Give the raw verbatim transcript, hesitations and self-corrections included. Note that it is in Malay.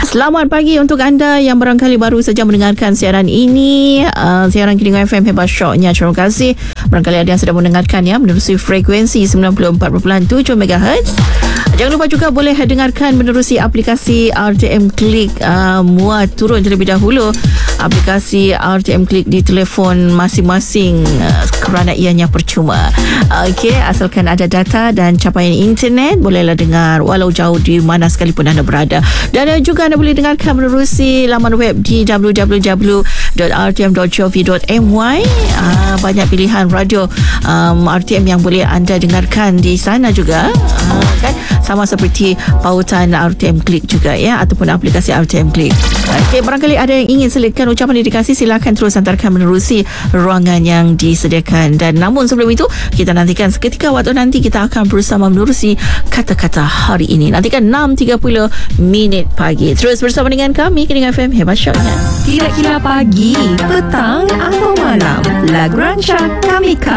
Selamat pagi untuk anda yang barangkali baru saja mendengarkan siaran ini, uh, siaran Kilingan F M Hebat Syoknya. Terima kasih. Barangkali ada yang sedang mendengarkan ya menerusi frekuensi sembilan puluh empat perpuluhan tujuh megahertz. Jangan lupa juga boleh dengarkan menerusi aplikasi R T M Click. Uh, muat turun terlebih dahulu aplikasi R T M Click di telefon masing-masing uh, kerana ianya percuma. Okey, asalkan ada data dan capaian internet, bolehlah dengar walau jauh di mana sekalipun anda berada. Dan uh, juga anda boleh dengarkan menerusi laman web di w w w dot r t m dot gov dot m y. Uh, banyak pilihan radio um, R T M yang boleh anda dengarkan di sana juga. Uh, kan sama seperti pautan R T M Click juga ya, ataupun aplikasi R T M Click. Okey, barangkali ada yang ingin selitkan ucapan dedikasi, silakan terus hantarkan menerusi ruangan yang disediakan. Dan namun sebelum itu, kita nantikan seketika waktu nanti kita akan bersama menerusi kata-kata hari ini. Nantikan enam tiga puluh minit pagi. Terus bersama dengan kami Kilingan F M Hebat Syoknya. Kira-kira pagi, petang atau malam, lagu rancak kami